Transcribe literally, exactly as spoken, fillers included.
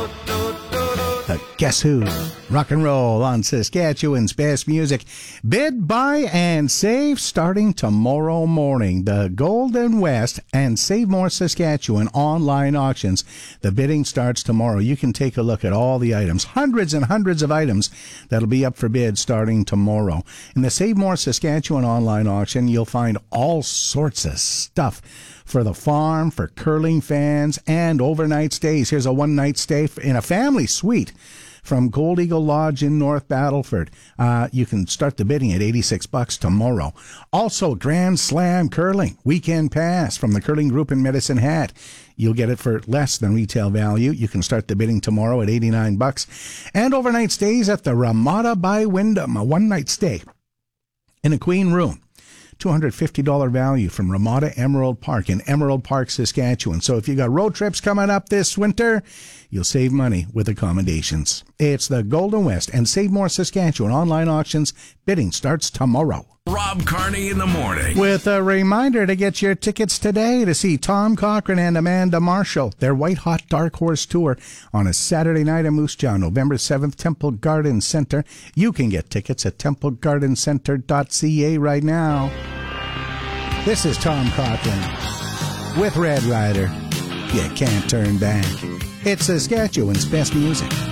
The Guess Who? Rock and roll on Saskatchewan's best music. Bid, buy, and save starting tomorrow morning. The Golden West and Save More Saskatchewan online auctions. The bidding starts tomorrow. You can take a look at all the items. Hundreds and hundreds of items that'll be up for bid starting tomorrow. In the Save More Saskatchewan online auction, you'll find all sorts of stuff for the farm, for curling fans, and overnight stays. Here's a one-night stay in a family suite from Gold Eagle Lodge in North Battleford. Uh, you can start the bidding at eighty-six bucks tomorrow. Also, Grand Slam Curling Weekend Pass from the Curling Group in Medicine Hat. You'll get it for less than retail value. You can start the bidding tomorrow at eighty-nine bucks. And overnight stays at the Ramada by Wyndham, a one-night stay in a queen room. two hundred fifty dollars value from Ramada Emerald Park in Emerald Park, Saskatchewan. So if you got road trips coming up this winter, you'll save money with accommodations. It's the Golden West and Save More Saskatchewan online auctions. Bidding starts tomorrow. Rob Carney in the morning. With a reminder to get your tickets today to see Tom Cochrane and Amanda Marshall, their White Hot Dark Horse Tour on a Saturday night in Moose Jaw, November seventh, Temple Garden Center. You can get tickets at temple garden center dot c a right now. This is Tom Cochrane with Red Rider. You can't turn back. It's Saskatchewan's best music.